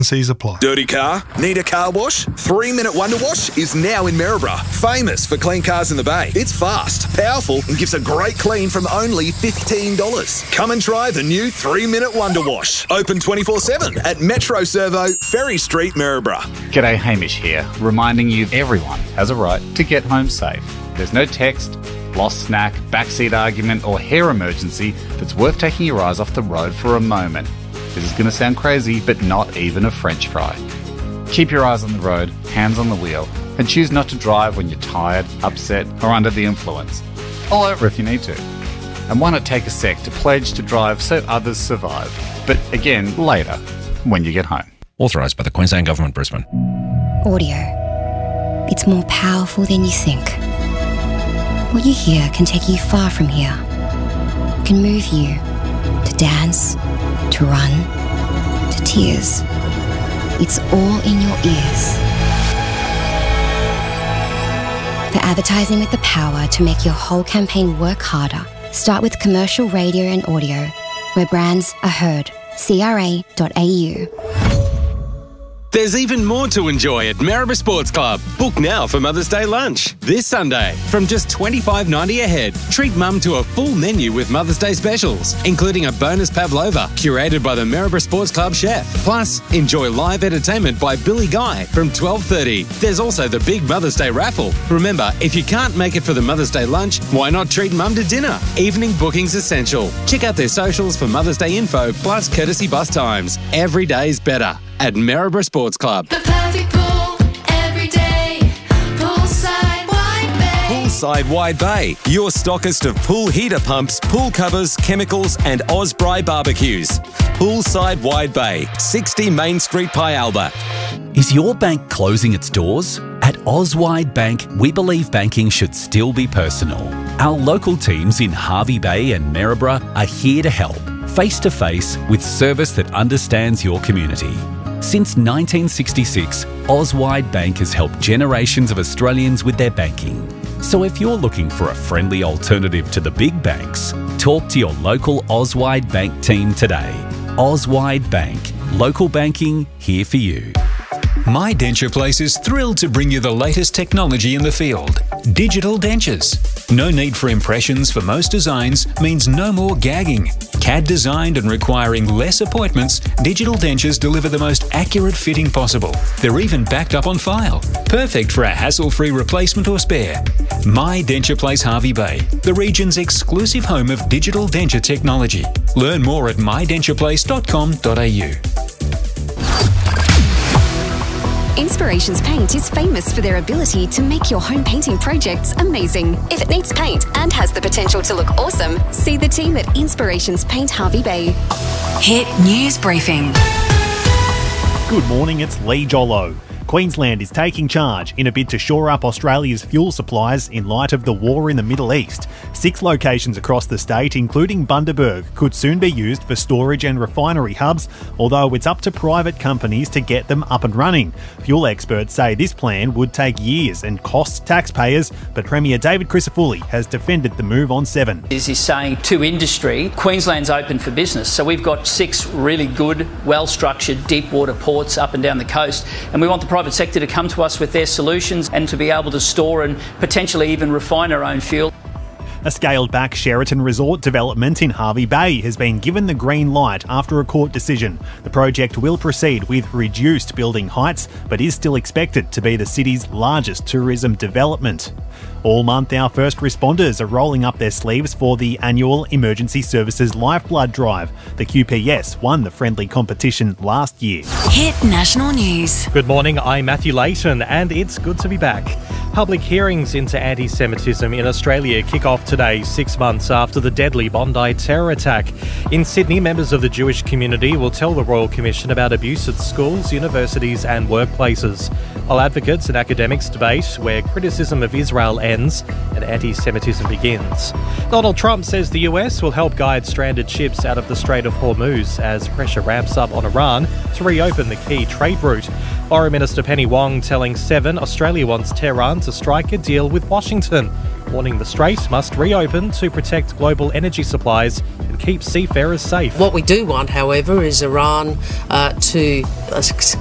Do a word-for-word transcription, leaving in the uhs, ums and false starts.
C's apply. Dirty car? Need a car wash? Three Minute Wonder Wash is now in Maryborough. Famous for clean cars in the bay. It's fast, powerful and gives a great clean from only fifteen dollars. Come and try the new Three Minute Wonder Wash. Open twenty-four seven at Metro Servo, Ferry Street, Maryborough. G'day, Hamish here, reminding you everyone has a right to get home safe. There's no text, lost snack, backseat argument or hair emergency that's worth taking your eyes off the road for a moment. This is going to sound crazy, but not even a French fry. Keep your eyes on the road, hands on the wheel, and choose not to drive when you're tired, upset, or under the influence. Pull over if you need to. And why not take a sec to pledge to drive so others survive? But again, later, when you get home. Authorised by the Queensland Government, Brisbane. Audio. It's more powerful than you think. What you hear can take you far from here. Can move you to dance, to run, to tears. It's all in your ears. For advertising with the power to make your whole campaign work harder, start with commercial radio and audio, where brands are heard. C R A dot A U. There's even more to enjoy at Maryborough Sports Club. Book now for Mother's Day lunch. This Sunday, from just twenty-five ninety a head, treat mum to a full menu with Mother's Day specials, including a bonus pavlova, curated by the Maryborough Sports Club chef. Plus, enjoy live entertainment by Billy Guy from twelve thirty. There's also the big Mother's Day raffle. Remember, if you can't make it for the Mother's Day lunch, why not treat mum to dinner? Evening booking's essential. Check out their socials for Mother's Day info, plus courtesy bus times. Every day's better at Maryborough Sports Club. The perfect pool, every day. Poolside Wide Bay. Poolside Wide Bay, your stockist of pool heater pumps, pool covers, chemicals and Osprey barbecues. Poolside Wide Bay, sixty Main Street, Pyalba. Is your bank closing its doors? At Auswide Bank, we believe banking should still be personal. Our local teams in Hervey Bay and Maryborough are here to help, face to face with service that understands your community. Since nineteen sixty-six, Auswide Bank has helped generations of Australians with their banking. So if you're looking for a friendly alternative to the big banks, talk to your local Auswide Bank team today. Auswide Bank, local banking here for you. My Denture Place is thrilled to bring you the latest technology in the field, digital dentures. No need for impressions for most designs means no more gagging. C A D designed and requiring less appointments, digital dentures deliver the most accurate fitting possible. They're even backed up on file. Perfect for a hassle-free replacement or spare. My Denture Place Hervey Bay, the region's exclusive home of digital denture technology. Learn more at my denture place dot com dot a u. Inspirations Paint is famous for their ability to make your home painting projects amazing. If it needs paint and has the potential to look awesome, see the team at Inspirations Paint Hervey Bay. Hit News Briefing. Good morning, it's Lee Jollo. Queensland is taking charge in a bid to shore up Australia's fuel supplies in light of the war in the Middle East. Six locations across the state, including Bundaberg, could soon be used for storage and refinery hubs, although it's up to private companies to get them up and running. Fuel experts say this plan would take years and cost taxpayers, but Premier David Crisafulli has defended the move on Seven. Is he's saying to industry, Queensland's open for business. So we've got six really good, well-structured, deep water ports up and down the coast, and we want the private sector to come to us with their solutions and to be able to store and potentially even refine our own fuel. A scaled-back Sheraton resort development in Hervey Bay has been given the green light after a court decision. The project will proceed with reduced building heights, but is still expected to be the city's largest tourism development. All month, our first responders are rolling up their sleeves for the annual Emergency Services Lifeblood Drive. The Q P S won the friendly competition last year. Hit National News. Good morning, I'm Matthew Layton, and it's good to be back. Public hearings into anti-Semitism in Australia kick off today, six months after the deadly Bondi terror attack. In Sydney, members of the Jewish community will tell the Royal Commission about abuse at schools, universities and workplaces, while advocates and academics debate where criticism of Israel ends and anti-Semitism begins. Donald Trump says the U S will help guide stranded ships out of the Strait of Hormuz as pressure ramps up on Iran to reopen the key trade route. Foreign Minister Penny Wong telling Seven Australia wants Tehran to strike a deal with Washington. warning the Strait must reopen to protect global energy supplies and keep seafarers safe. What we do want, however, is Iran uh, to uh,